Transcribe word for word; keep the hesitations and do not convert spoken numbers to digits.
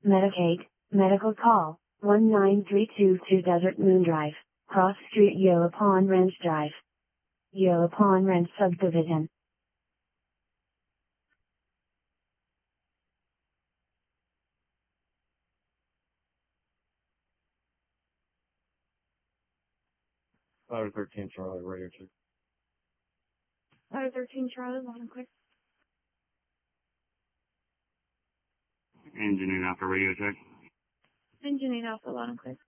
Medicaid, medical call, one nine three two two Desert Moon Drive, Cross Street, Yoapan Ranch Drive. Yoapan Ranch Subdivision. five thirteen Charlie, radio check. five thirteen Charlie, loud and clear. Engine eight Alpha, radio check. Engine eight Alpha, loud and clear.